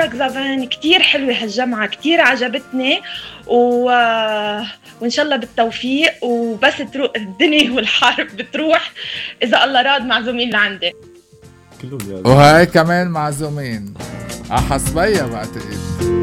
بشكرك زافين، كتير حلوة هالجمعة، كتير عجبتني وإن شاء الله بالتوفيق. وبس تروح الدنيا والحرب بتروح إذا الله راد معزومين لعندي، وهاي كمان معزومين حسبية بعتقد.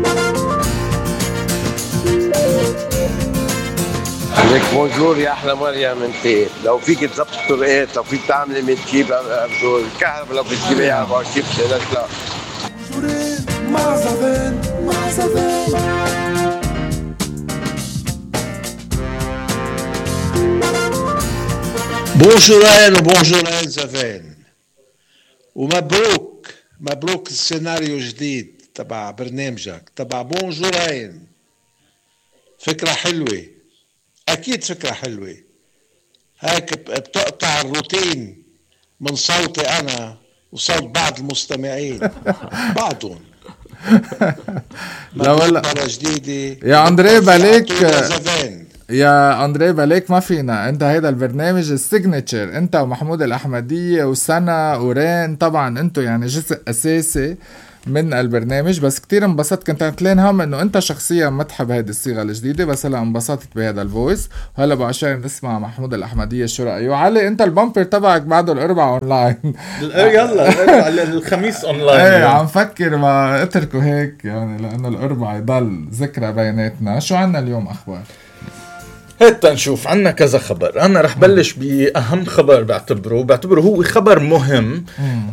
لك بونجور يا احلى مريم، انت لو فيك تظبط الطرقات، لو فيك تعملي متجيب الكهرباء، لو فيك تجيبي 24 ليش لا. مع زفين مع زفين. بونجورين وبونجورين زفين، ومبروك مبروك السيناريو جديد تبع برنامجك تبع بونجورين. فكرة حلوة، أكيد فكرة حلوة. هيك بتقطع الروتين من صوتي أنا وصوت بعض المستمعين بعضهم. لا والله مرة جديدة يا أندري باليك، يا أندري باليك ما فينا. أنت هيدا البرنامج السيجنتشر، أنت ومحمود الأحمدية وسنة ورين، طبعا أنتو يعني جزء أساسي من البرنامج. بس كتير انبسطت، كنت عتلين هم انه انت شخصيا ما تحب هيدي الصيغة الجديدة، بس هلا انبسطت بهذا الفويس. وهلا بعشان نسمع محمود الأحمدية شو رأيه. علي انت البامبر تبعك بعده الأربعة اونلاين. يلا الخميس اونلاين. ايه عم فكر ما اتركوا هيك يعني، لانه الأربعة يضل ذكرى بيناتنا. شو عنا اليوم اخبار؟ هات نشوف، عنا كذا خبر. أنا رح بلش بأهم خبر بعتبره هو خبر مهم،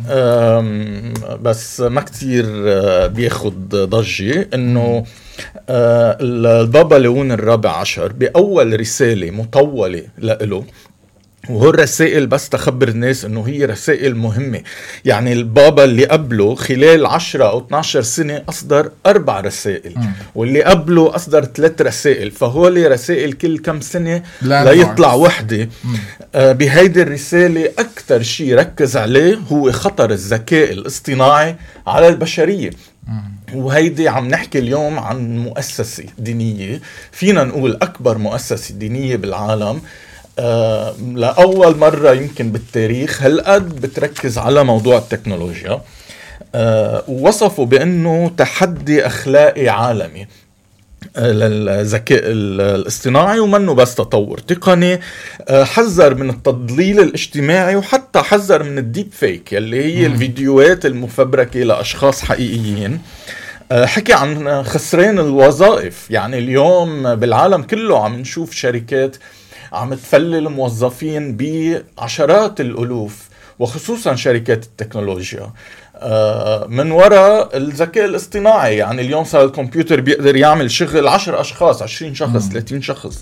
بس ما كتير بياخد ضجة. إنه البابا ليون الرابع عشر بأول رسالة مطولة لإله، وهو الرسائل بس تخبر الناس انه هي رسائل مهمة. يعني البابا اللي قبله خلال 10 أو 12 سنة أصدر 4 رسائل، واللي قبله أصدر 3 رسائل، فهول رسائل كل كم سنة لا يطلع وحدة. بهيدي الرسالة أكتر شيء ركز عليه هو خطر الذكاء الاصطناعي على البشرية. وهيدي عم نحكي اليوم عن مؤسسة دينية، فينا نقول أكبر مؤسسة دينية بالعالم، لأول مرة يمكن بالتاريخ هالقد بتركز على موضوع التكنولوجيا. ووصفوا بأنه تحدي أخلاقي عالمي للذكاء الاصطناعي، ومنه بس تطور تقني. حذر من التضليل الاجتماعي، وحتى حذر من الديب فيك يلي هي الفيديوهات المفبركة لأشخاص حقيقيين. حكي عن خسرين الوظائف. يعني اليوم بالعالم كله عم نشوف شركات عم تفلل موظفين بعشرات الألوف، وخصوصا شركات التكنولوجيا، من وراء الذكاء الاصطناعي. يعني اليوم صار الكمبيوتر بيقدر يعمل شغل 10 أشخاص، 20 شخص، 30 شخص.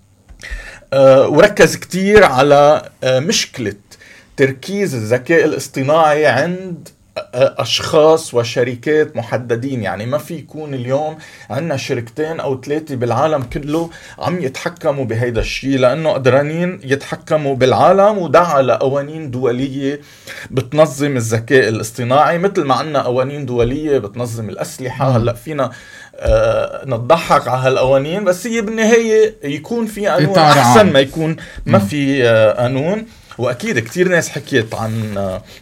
وركز كتير على مشكلة تركيز الذكاء الاصطناعي عند أشخاص وشركات محددين. يعني ما في يكون اليوم عندنا 2 أو 3 بالعالم كله عم يتحكموا بهيدا الشيء، لأنه قدرانين يتحكموا بالعالم. ودعا لقوانين دولية بتنظم الذكاء الاصطناعي، مثل ما عندنا قوانين دولية بتنظم الأسلحة. هلأ فينا نضحك على هالقوانين، بس هي بالنهاية يكون في قانون أحسن ما يكون ما في قانون. وأكيد كتير ناس حكيت عن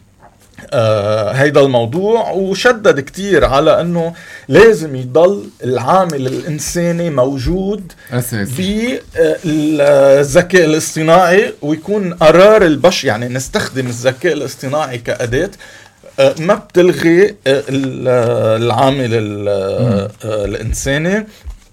هيدا الموضوع، وشدد كتير على أنه لازم يضل العامل الإنساني موجود في الذكاء الاصطناعي، ويكون قرار البشر. يعني نستخدم الذكاء الاصطناعي كأداة، ما بتلغي العامل الإنساني.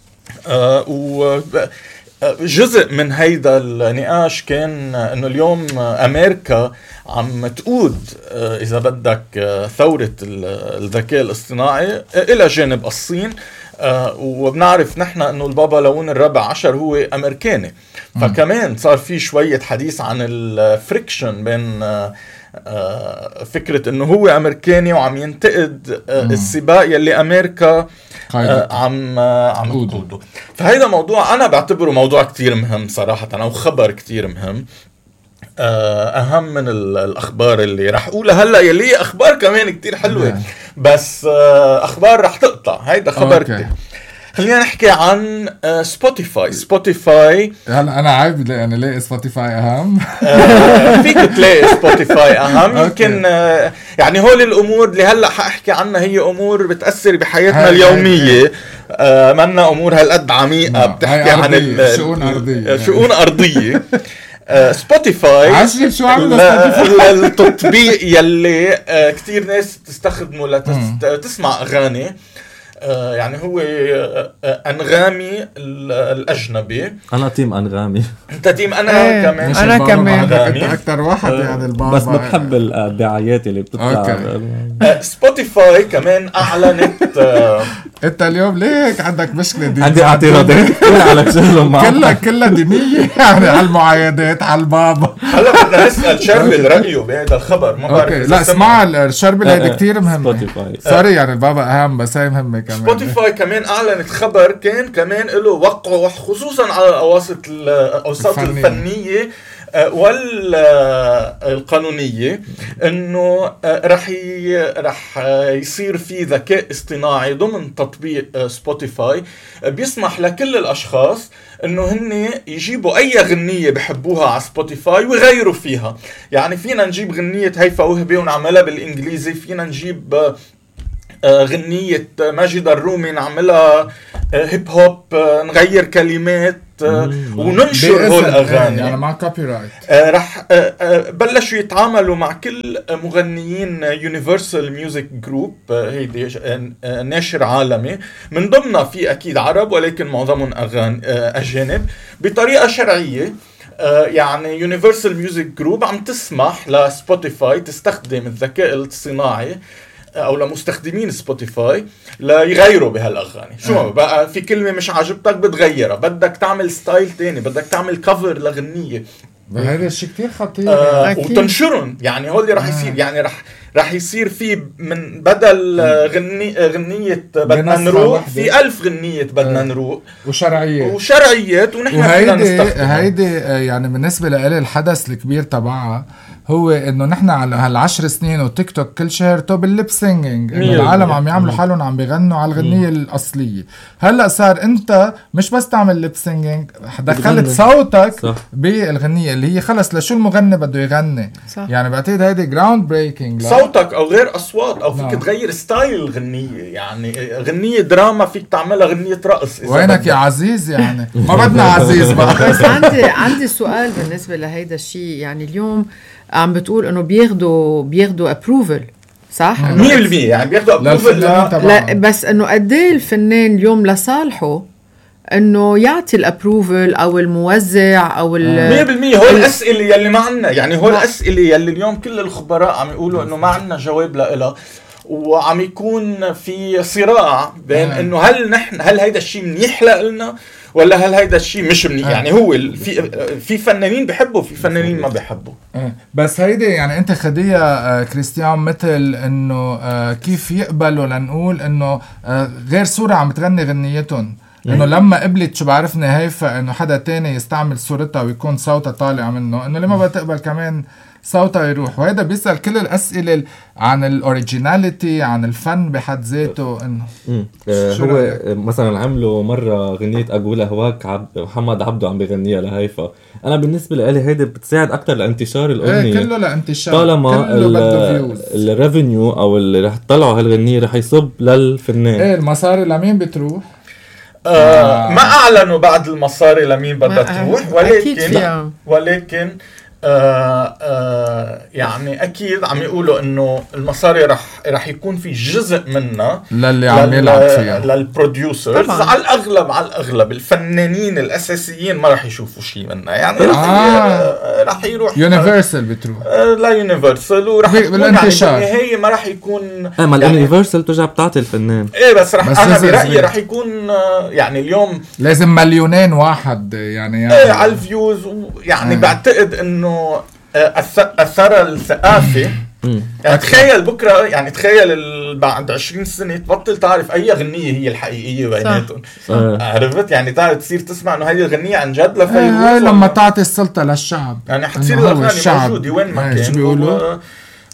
جزء من هيدا النقاش كان انه اليوم امريكا عم تقود اذا بدك ثورة الذكاء الاصطناعي الى جانب الصين. وبنعرف نحن انه البابا ليون الرابع عشر هو امريكاني، فكمان صار في شوية حديث عن الفريكشن بين فكرة انه هو امريكاني وعم ينتقد السباق يلي امريكا عم تقوده. فهيدا موضوع انا بعتبره موضوع كتير مهم صراحة، او خبر كتير مهم، اهم من الاخبار اللي رح اقولها هلا، يلي اخبار كمان كتير حلوة، بس اخبار رح تقطع. هيدا خبر كتير. خلينا نحكي عن سبوتيفاي. هلا انا عايب يعني ليه سبوتيفاي اهم؟ فيك تلاقي سبوتيفاي اهم. يمكن يعني هول الامور اللي هلا حاحكي عنها هي امور بتاثر بحياتنا اليوميه، منا امور هالقد عميقه بتحكي عن شؤون ارضيه. سبوتيفاي عشان شو عمل التطبيق يلي كتير ناس تستخدمه لتسمع اغاني. يعني هو أنغامي الأجنبي. أنا تيم أنغامي. أنت تيم كمان. أنا كمان. أنت أكتر واحد يعني البابا. بس ما بحب الدعايات اللي بتطلع. سبوتيفاي كمان أعلنت. أنت اليوم ليك عندك مشكلة دي؟ عندي اعتراضات على شغلهم كلها دينية يعني على المعايدات على البابا. هلا بدنا نسأل شربل رأيه بهذا الخبر. ما بعرف. لا اسمع شربل هيدا كتير مهم. سوري يعني البابا أهم بس هي مهمة كمان. سبوتيفاي كمان أعلنت خبر كمان له وقعه خصوصا على الأوساط الفنية والقانونية، انه رح يصير في ذكاء اصطناعي ضمن تطبيق سبوتيفاي بيسمح لكل الاشخاص انه هن يجيبوا اي غنية بحبوها على سبوتيفاي ويغيروا فيها. يعني فينا نجيب غنية هيفا وهبي ونعملها بالانجليزي، فينا نجيب غنية ماجد الرومي نعملها هيب هوب، نغير كلمات وننشر هول الأغاني يعني مع كوبي رايت. رح بلشوا يتعاملوا مع كل مغنيين يونيفرسال ميوزك جروب، هيدي ناشر عالمي من ضمنها في أكيد عرب ولكن معظمهم أجانب بطريقة شرعية. يعني يونيفرسال ميوزك جروب عم تسمح لسبوتيفاي تستخدم الذكاء الصناعي او لمستخدمين سبوتيفاي ليغيروا بهالاغاني. شو بقى في كلمه مش عاجبتك بتغيرها، بدك تعمل ستايل تاني، بدك تعمل كفر لغنيه، هذا الشيء كتير خطير وتنشرهم. يعني هو اللي راح يصير، يعني راح يصير في من بدل غنية بدنا نروح في 1000 غنية بدنا نروح وشرعيات ونحن فينا نستخدم. هيدي يعني بالنسبة لإلي الحدث الكبير تبعها هو انه نحن على هال10 سنين وتيك توك كل شهرته بالليب سينجينج، انه العالم عم يعملوا حالهم عم بيغنوا على الغنية الأصلية. هلأ صار انت مش بس تعمل ليب سينجينج، دخلت صوتك بالغنية اللي هي خلص لشو المغني بده يغني. صح. يعني بعتقد هيدي جراوند بريكنج. صوتك او غير اصوات او فيك تغير ستايل الغنية. يعني غنية دراما فيك تعملها غنية رقص. وينك يا عزيز؟ يعني ما بدنا عزيز بقى. بس عندي سؤال بالنسبة لهيدا الشيء. يعني اليوم عم بتقول انه بياخدوا ابروفل، صح؟ 100% يعني بياخدوا ابروفل. لا بس انه قد ايه الفنان اليوم لصالحه انه يعطي الابروفل او الموزع او 100%. هو الاسئله يلي ما عنا، يعني هو الاسئله يلي اليوم كل الخبراء عم يقولوا انه ما عنا جواب لها، وعم يكون في صراع بين انه هل هيدا الشيء منيح لنا ولا هل هيدا الشيء مش منيح. يعني هو في فنانين بحبوا في فنانين ما بحبوا. بس هيدي يعني انت خديها كريستيان مثل انه كيف يقبلوا لنقول انه غير صورة عم تغني غنيتهم، انه لما قبلت شو بعرفني هيفا انه حدا تاني يستعمل صورتها ويكون صوتها طالع منه، انه لما بتقبل كمان صوتها يروح. وهذا بيسأل كل الأسئلة عن الأوريجيناليتي، عن الفن بحد ذاته. إنه هو مثلا عملوا مرة غنية أقول هواك محمد عبده عم بغنيها لهيفا. أنا بالنسبة لي هيدا بتساعد أكتر لانتشار الأغنية. كله لانتشار، طالما الريفينيو أو اللي رح تطلعوا هالغنية رح يصب للفنان. المصاري لمين بتروح؟ ما أعلنوا بعد المصاري لمين بدها تروح، ولكن يعني أكيد عم يقولوا إنه المصاري رح يكون في جزء منها للي عم يلعب فيها للبروديوسرز. على الأغلب الفنانين الأساسيين ما رح يشوفوا شيء منها. يعني رح يروح يونيفرسال بتروح لا يونيفرسال، ورح يكون بالانتشار. يعني هي ما رح يكون ما اليونيفرسال ترجع بتعطي الفنان. بس أنا برأيي رح يكون يعني اليوم لازم 2,000,000 واحد يعني على الفيوز. يعني بعتقد إنه أثر الثقافة. يعني تخيل بكرة، يعني تخيل بعد 20 سنة تبطل تعرف أي غنية هي الحقيقية بيناتهم. عرفت؟ يعني تعرف تصير تسمع إنه هذه الغنية عن جد لفيروز. لما تعطي السلطة للشعب يعني حتصير الأغاني موجودة وين ما كان.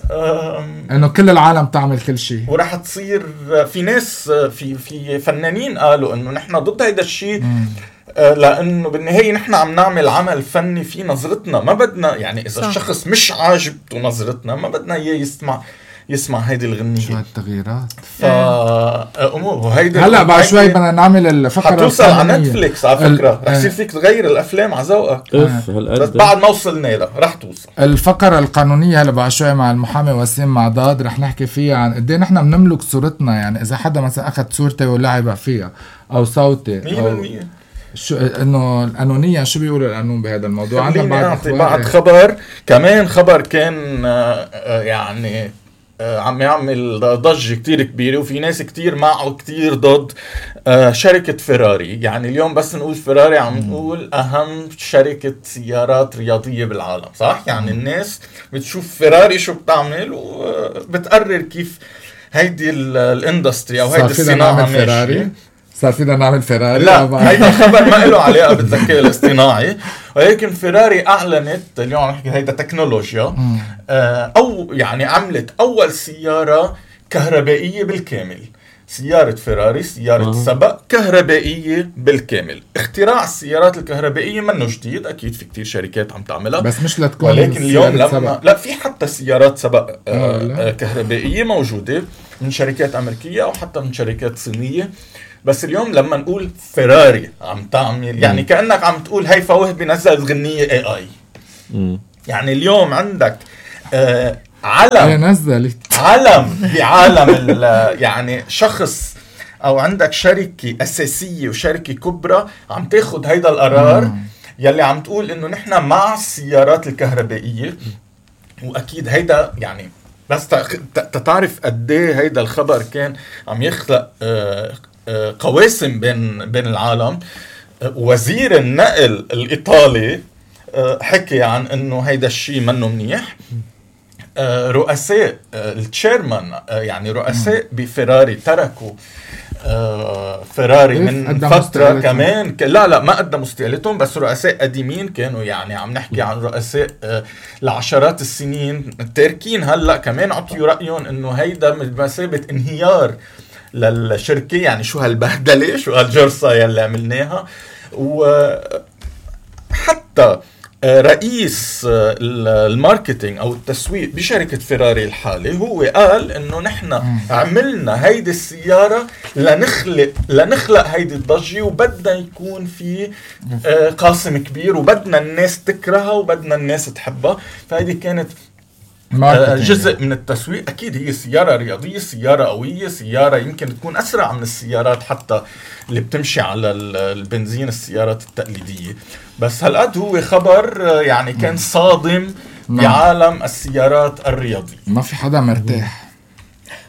انه كل العالم تعمل كل شيء، وراح تصير في ناس في فنانين قالوا انه نحن ضد هيدا الشيء، لانه بالنهايه نحن عم نعمل عمل فني في نظرتنا، ما بدنا يعني اذا الشخص مش عاجبته نظرتنا ما بدنا اياه يسمع هيدي الغنية. شو هالتغييرات. وهيدي هلا بعد شوي بدنا نعمل الفقرة حتوصل على نتفليكس على فكرة، رح يصير فيك تغير الافلام على ذوقك. بس بعد ما وصلنا لها رح توصل الفقرة القانونية. هلا بعد شوي مع المحامي وسيم معضاد رح نحكي فيها عن قد ايه نحن بنملك صورتنا، يعني اذا حدا مثلا اخذ صورتي ولعب فيها او صوتي 100%. شو انه القانونيا شو بيقول القانون بهذا الموضوع؟ عندنا بعد خبر كمان، خبر كان يعني عم يعمل ضجة كتير كبيرة، وفي ناس كتير معه كتير ضد شركة فيراري. يعني اليوم بس نقول فيراري عم نقول أهم شركة سيارات رياضية بالعالم، صح؟ يعني الناس بتشوف فيراري شو بتعمل وبتقرر كيف هيدي الاندستري أو هيدي الصناعة ماشية. صار فينا نعمل فيراري؟ لا هيدا خبر ما له علاقة بالذكاء الاصطناعي، ولكن فيراري أعلنت اليوم نحكي هيدا تكنولوجيا، أو يعني عملت أول سيارة كهربائية بالكامل. سيارة فيراري سيارة سباق كهربائية بالكامل. اختراع السيارات الكهربائية منه جديد، أكيد في كتير شركات عم تعملها، بس مش لتكون، ولكن اليوم لما لا في حتى سيارات سباق كهربائية موجودة من شركات أمريكية أو حتى من شركات صينية. بس اليوم لما نقول فيراري عم تعمل يعني كأنك عم تقول هيفا وهبي نزل غنية AI. يعني اليوم عندك علم بعالم يعني شخص أو عندك شركة أساسية وشركة كبرى عم تاخد هيدا القرار يلي عم تقول إنه نحن مع السيارات الكهربائية. وأكيد هيدا يعني بس تعرف قديه هيدا الخبر كان عم يخلق قواسم بين العالم. وزير النقل الإيطالي حكي عن إنه هيدا الشيء منه منيح. رؤساء التشيرمان يعني رؤساء بفيراري تركوا فيراري من فترة كمان. لا ما قدموا استقالتهم، بس رؤساء قديمين كانوا، يعني عم نحكي عن رؤساء لعشرات السنين تاركين هلأ كمان عطيوا رأيهم إنه هيدا بمثابة انهيار للشركة. يعني شو هالبهدلة، شو هالجرصة يلي عملناها. وحتى رئيس الماركتينج أو التسويق بشركة فيراري الحالي هو قال إنه نحن عملنا هيدي السيارة لنخلق هيدي الضجة، وبدنا يكون في قاسم كبير، وبدنا الناس تكرهها وبدنا الناس تحبها. فهيدي كانت جزء من التسويق. أكيد هي سيارة رياضية، سيارة قوية، سيارة يمكن تكون أسرع من السيارات حتى اللي بتمشي على البنزين، السيارات التقليدية. بس هالقد هو خبر يعني كان صادم بعالم السيارات الرياضية. ما في حدا مرتاح.